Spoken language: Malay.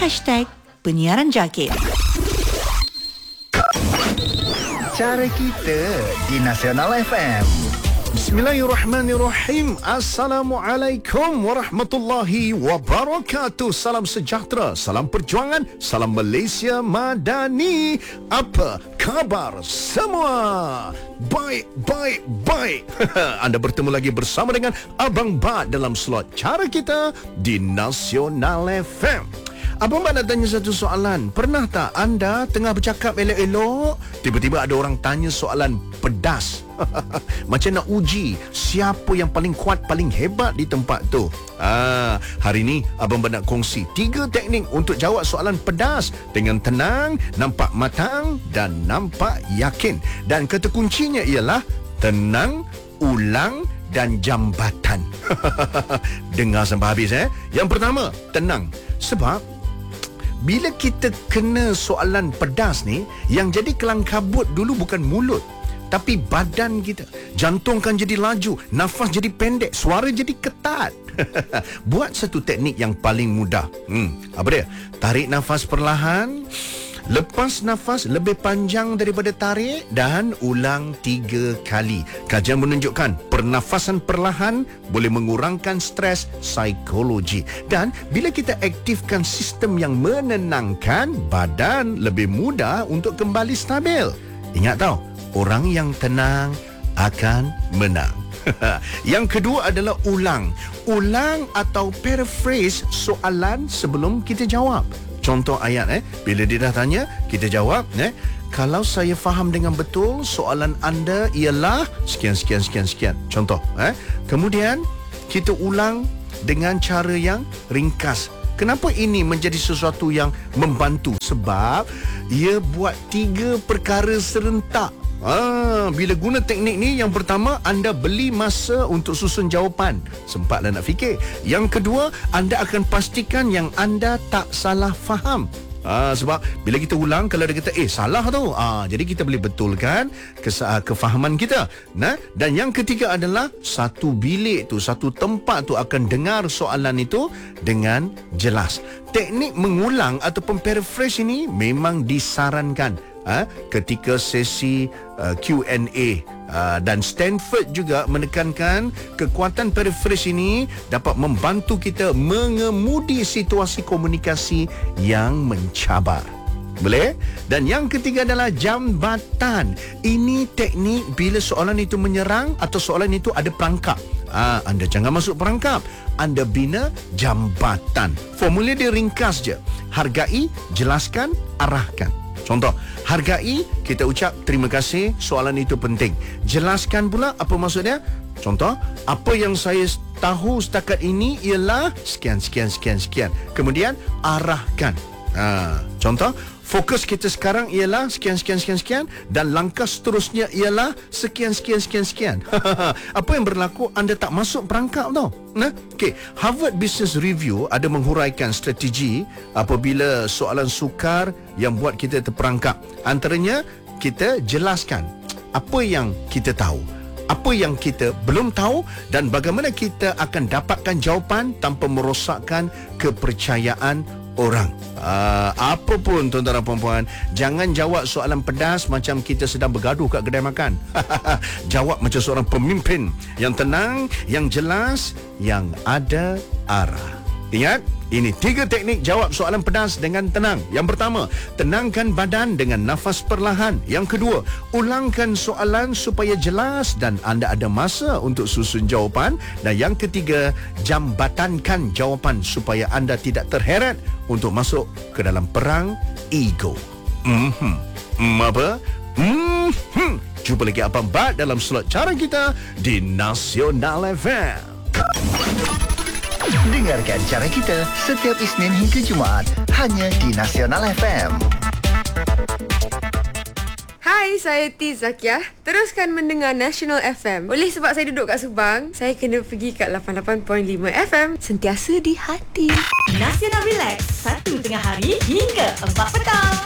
#penyiaran Jakir. Cara kita di Nasional FM. Bismillahirrahmanirrahim. Assalamualaikum warahmatullahi wabarakatuh. Salam sejahtera, salam perjuangan, salam Malaysia Madani. Apa khabar semua? Baik. Anda bertemu lagi bersama dengan Abang Bad dalam slot Cara Kita di Nasional FM. Abang Mat nak tanya satu soalan. Pernah tak anda tengah bercakap elok-elok, tiba-tiba ada orang tanya soalan pedas? Macam nak uji siapa yang paling kuat, paling hebat di tempat tu. Hari ni Abang Mat nak kongsi 3 teknik untuk jawab soalan pedas dengan tenang, nampak matang dan nampak yakin. Dan kata kuncinya ialah tenang, ulang dan jambatan. Dengar sampai habis. Yang pertama, tenang. Sebab bila kita kena soalan pedas ni, yang jadi kelang kabut dulu bukan mulut, tapi badan kita. Jantung kan jadi laju, nafas jadi pendek, suara jadi ketat. Buat satu teknik yang paling mudah. Apa dia? Tarik nafas perlahan, lepas nafas lebih panjang daripada tarik, dan ulang 3 kali. Kajian menunjukkan pernafasan perlahan boleh mengurangkan stres psikologi. Dan bila kita aktifkan sistem yang menenangkan, badan lebih mudah untuk kembali stabil. Ingat tau, orang yang tenang akan menang. Yang kedua adalah ulang. Ulang atau paraphrase soalan sebelum kita jawab. Contoh ayat, bila dia dah tanya, kita jawab, kalau saya faham dengan betul, soalan anda ialah sekian. Contoh, kemudian kita ulang dengan cara yang ringkas. Kenapa ini menjadi sesuatu yang membantu? Sebab ia buat 3 perkara serentak. Bila guna teknik ni, yang pertama, anda beli masa untuk susun jawapan. Sempatlah nak fikir. Yang kedua, anda akan pastikan yang anda tak salah faham. Sebab bila kita ulang, kalau dia kata salah tu, jadi kita boleh betulkan kefahaman kita. Dan yang ketiga adalah satu bilik tu, satu tempat tu akan dengar soalan itu dengan jelas. Teknik mengulang ataupun paraphrase ini memang disarankan ketika sesi Q&A, dan Stanford juga menekankan kekuatan paraphrase ini dapat membantu kita mengemudi situasi komunikasi yang mencabar. Boleh? Dan yang ketiga adalah jambatan. Ini teknik bila soalan itu menyerang atau soalan itu ada perangkap. Anda jangan masuk perangkap. Anda bina jambatan. Formula dia ringkas je. Hargai, jelaskan, arahkan. Contoh, hargai, kita ucap terima kasih, soalan itu penting. Jelaskan pula apa maksudnya. Contoh, apa yang saya tahu setakat ini ialah sekian. Kemudian arahkan. Contoh, fokus kita sekarang ialah sekian, dan langkah seterusnya ialah sekian. Apa yang berlaku, anda tak masuk perangkap tau. Harvard Business Review ada menghuraikan strategi apabila soalan sukar yang buat kita terperangkap. Antaranya, kita jelaskan apa yang kita tahu, apa yang kita belum tahu, dan bagaimana kita akan dapatkan jawapan tanpa merosakkan kepercayaan orang. Apa pun tuan-tuan dan puan-puan, jangan jawab soalan pedas macam kita sedang bergaduh kat kedai makan. Jawab macam seorang pemimpin yang tenang, yang jelas, yang ada arah. Ingat, ini 3 teknik jawab soalan pedas dengan tenang. Yang pertama, tenangkan badan dengan nafas perlahan. Yang kedua, ulangkan soalan supaya jelas dan anda ada masa untuk susun jawapan. Dan yang ketiga, jambatankan jawapan supaya anda tidak terheret untuk masuk ke dalam perang ego. Apa? Jumpa lagi Abang Bad dalam slot Cara Kita di Nasional FM. Dengarkan Cara Kita setiap Isnin hingga Jumaat hanya di Nasional FM. Hai, saya T. Zakiah. Teruskan mendengar National FM. Oleh sebab saya duduk kat Subang, saya kena pergi kat 88.5 FM. Sentiasa di hati. Nasional Relax, 1 tengah hari hingga 4 petang.